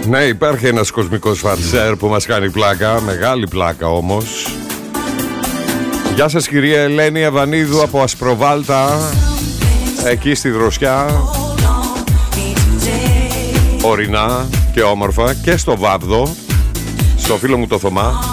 Ναι, υπάρχει ένας κοσμικός φαρσέρ που μας κάνει πλάκα, μεγάλη πλάκα όμως. Γεια σας κυρία Ελένη Ευανίδου από Ασπροβάλτα, εκεί στη Δροσιά, ορεινά και όμορφα, και στο Βάβδο, στο φίλο μου το Θωμά.